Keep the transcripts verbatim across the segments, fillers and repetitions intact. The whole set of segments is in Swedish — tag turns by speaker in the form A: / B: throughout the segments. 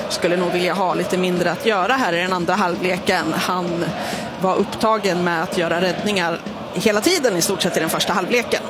A: skulle nog vilja ha lite mindre att göra här i den andra halvleken. Han var upptagen med att göra räddningar hela tiden i stort sett i den första halvleken.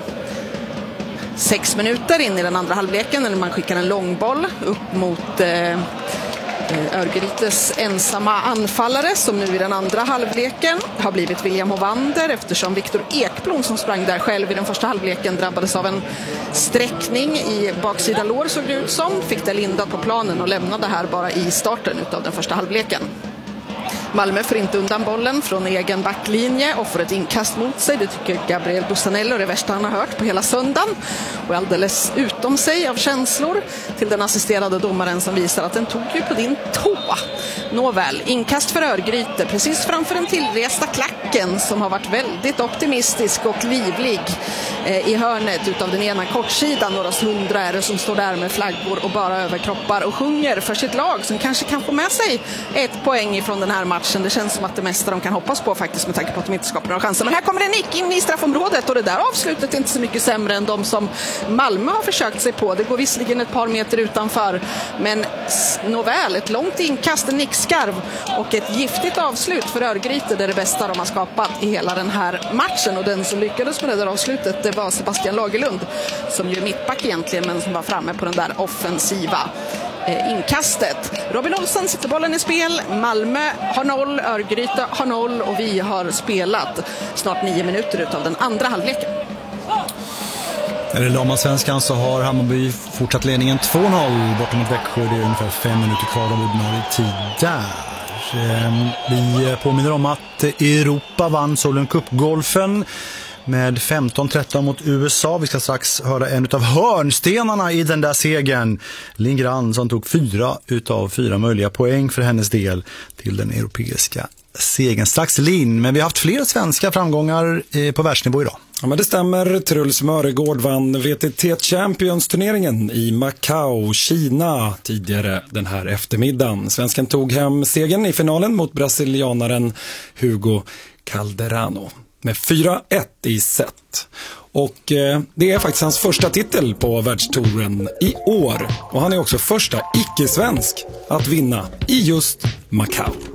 A: Sex minuter in i den andra halvleken när man skickar en långboll upp mot eh, Örgrytes ensamma anfallare som nu i den andra halvleken har blivit William Hovander, eftersom Viktor Ekblom som sprang där själv i den första halvleken drabbades av en sträckning i baksida lår, såg det ut som. Fick det lindat på planen och lämnade här bara i starten av den första halvleken. Malmö får inte undan bollen från egen backlinje och får ett inkast mot sig. Det tycker Gabriel Bussanello, det värsta han har hört på hela söndagen. Och alldeles utom sig av känslor till den assisterade domaren som visar att den tog ju på din tå. Nåväl, inkast för Örgryte precis framför den tillresta klacken som har varit väldigt optimistisk och livlig eh, i hörnet utav den ena kortsidan. Några hundra är det som står där med flaggor och bara överkroppar och sjunger för sitt lag som kanske kan få med sig ett poäng ifrån den här matchen. Det känns som att det mesta de kan hoppas på faktiskt med tanke på att de inte skapar några chanser. Men här kommer en nick in i straffområdet och det där avslutet är inte så mycket sämre än de som Malmö har försökt sig på. Det går visserligen ett par meter utanför, men nåväl, ett långt inkast, en nickskarv och ett giftigt avslut för Örgryte. Det är det bästa de har skapat i hela den här matchen, och den som lyckades med det där avslutet, det var Sebastian Lagerlund som ju är mittback egentligen, men som var framme på den där offensiva inkastet. Robin Olsson sätter bollen i spel. Malmö har noll, Örgryte har noll och vi har spelat snart nio minuter utav den andra halvleken.
B: Är det Damallsvenskan så har Hammarby fortsatt ledningen två noll borta mot Växjö. Det är ungefär fem minuter kvar av ordinarie tid där. Vi påminner om att Europa vann Solheim Cup-golfen med femton tretton mot U S A. Vi ska strax höra en av hörnstenarna i den där segern. Lindgren som tog fyra utav fyra möjliga poäng för hennes del till den europeiska segern. Strax Linn, men vi har haft fler svenska framgångar på världsnivå idag.
C: Ja, men det stämmer. Truls Mörgård vann V T T Champions-turneringen i Macau, Kina tidigare den här eftermiddagen. Svensken tog hem segern i finalen mot brasilianaren Hugo Calderano med fyra ett i set. Och eh, det är faktiskt hans första titel på världstouren i år. Och han är också första icke-svensk att vinna i just Macau.